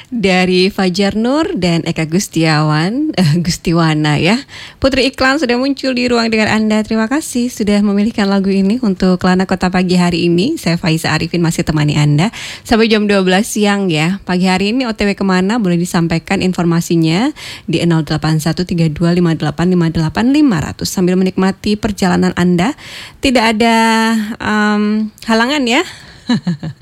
Dari Fajar Nur dan Eka Gustiwana ya. Putri Iklan sudah muncul di ruang dengar Anda. Terima kasih sudah memilihkan lagu ini untuk Kelana Kota pagi hari ini. Saya Faiza Arifin masih temani Anda sampai jam 12 siang ya. Pagi hari ini OTW kemana? Boleh disampaikan informasinya di 081325858500 sambil menikmati perjalanan Anda. Tidak ada halangan ya.